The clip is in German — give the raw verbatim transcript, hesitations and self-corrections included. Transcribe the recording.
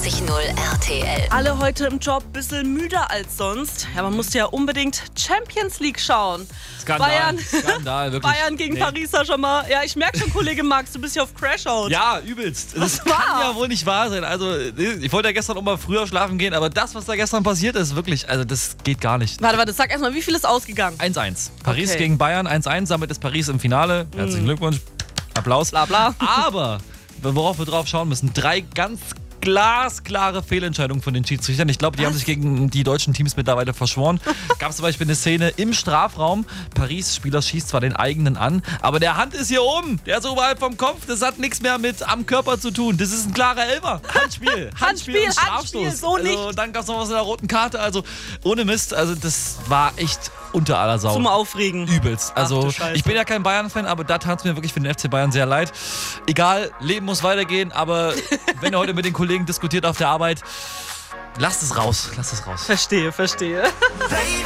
vierundachtzig Komma null R T L. Alle heute im Job ein bisschen müder als sonst. Ja, man musste ja unbedingt Champions League schauen. Skandal, Bayern, Skandal, wirklich. Bayern gegen Nee. Paris Saint-Germain. Ja, ich merke schon, Kollege Max, du bist ja auf Crashout. Ja, übelst. Das war? kann ja wohl nicht wahr sein. Also, ich wollte ja gestern auch mal früher schlafen gehen, aber das, was da gestern passiert ist, wirklich, also das geht gar nicht. Warte, warte, sag erstmal, wie viel ist ausgegangen? eins eins. Paris Okay. gegen Bayern, eins eins. Damit ist Paris im Finale. Herzlichen Glückwunsch. Applaus. Bla bla. Aber, worauf wir drauf schauen müssen, drei ganz glasklare Fehlentscheidungen von den Schiedsrichtern. Ich glaube, die haben sich gegen die deutschen Teams mittlerweile verschworen. Gab es zum Beispiel eine Szene im Strafraum. Paris-Spieler schießt zwar den eigenen an, aber der Hand ist hier oben. Der ist oberhalb vom Kopf. Das hat nichts mehr mit am Körper zu tun. Das ist ein klarer Elfer. Handspiel. Handspiel, und Strafstoß. Handspiel, so nicht. Also, dann gab es noch was in der roten Karte. Also ohne Mist. Also das war echt unter aller Sau. Zum Aufregen. Übelst. Also Ach du Scheiße. ich bin ja kein Bayern-Fan, aber da tat es mir wirklich für den F C Bayern sehr leid. Egal, Leben muss weitergehen, aber wenn ihr heute mit den Kollegen diskutiert auf der Arbeit, lasst es raus, lasst es raus. Verstehe, verstehe. Baby,